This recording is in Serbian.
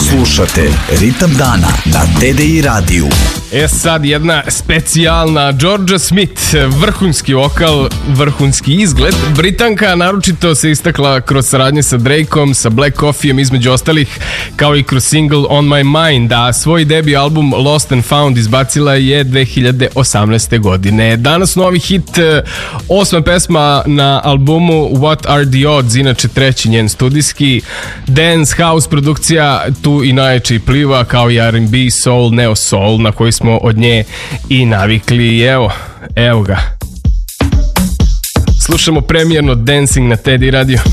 Slušate Ritam dana na TDI radiju. Sad jedna specijalna Georgia Smith, vrhunski vokal, vrhunski izgled. Britanka naročito se istakla kroz saradnje sa Drakeom, sa Black Coffeeom između ostalih, kao i kroz single On My Mind, a svoj debi album Lost and Found izbacila je 2018. godine. Danas novi hit, 8. pesma na albumu What Are The Odds, inače treći njen studijski. Dance, house produkcija tu i najjače pliva, kao i R&B, soul, neo soul, na koji smo od nje i navikli. Evo ga. Slušamo premijerno Dancing na TDI radio.